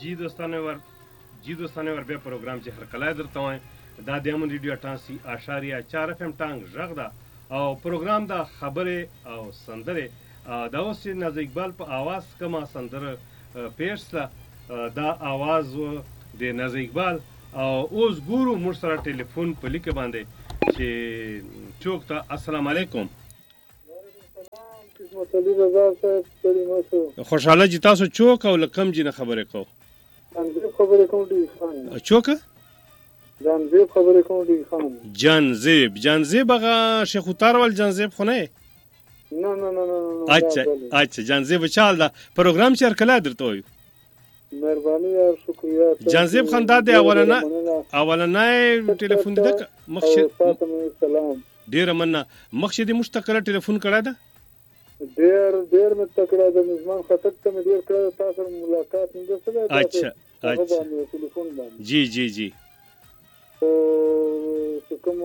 جی دوستانه ور بیا پروګرام چې هر کله درته وایم دا د امن ریډیو 88.4 FM ټانګ غږ ده او پروګرام د خبرې او سندرې دا اوس چې ناز اقبال په आवाज کما سندره پیش سره دا आवाज د ناز اقبال او اوس ګورو موږ سره ټلیفون په لیکه باندې چې چوک ته السلام علیکم خوشحاله چې تاسو چوک او لکم جنه خبرې کو جانزیب خبرې کوم دی خان چوک جانزیب خبرې کوم دی خان جانزیب هغه شیخ وتارول جانزیب خو نه نه اچھا جانزیب چال دا پروګرام چې کله درته وي مهرباني او شکریہ جانزیب خان دا د اولنه ټلیفون د مخشد سلام ډیر مننه مخشد مشتقله ټلیفون کړه دا ډیر متکړه د نظام خطر ته مې ډیر کړه تاسو ملاقات نه سره اچھا ټلیفون باندې جی کوم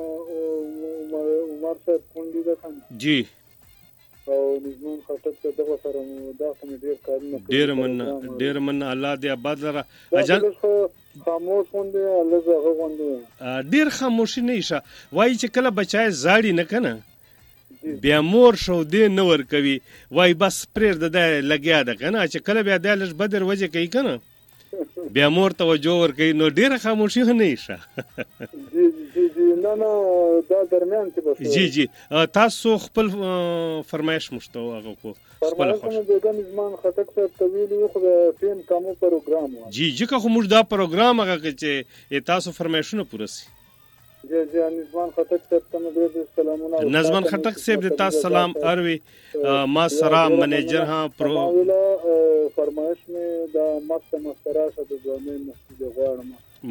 عمر صاحب کونډي ده خان جی او نظام خطر ته دغه سره دا کوم ډیر کارونه ډیر مننه الله دې آباد لره اجان خاموش غونډه الله زغه غونډه ډیر خاموشي نه شه وای چې کله بچای زاړی نه کنه بیا مور شو دې نه ور کوي وای بس پرېر د لګیا ده کنه چې کله بیا د لږ بدر وجه کوي کنه بیا مور توجه ور کوي نو ډیره خاموشي نه شه جی نه دا درمیان کې بس جی تاسو خپل فرمایش مشته هغه کو خپل خوښ دغه نظام خطر څخه طویل خو فین کومو پروګرام جی که خو موږ دا پروګرام هغه چې تاسو فرمایشونه پوره سي جی نظام خطر صاحب ته ډېر سلامونه نظم خټک صاحب د تاسو سلام اروي ما سره منیجر ها فرمایش می دا مستراشه د ځواني مسجد غواړم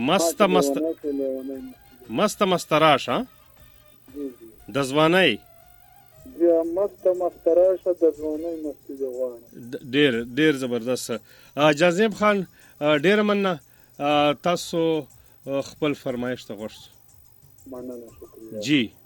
مستراشه ها د ځواني مستراشه د ځواني مسجد غواړم ډېر زبردست جازم خان ډېر مننه تاسو خپل فرمایش ته غوښتو مننه شکریہ جی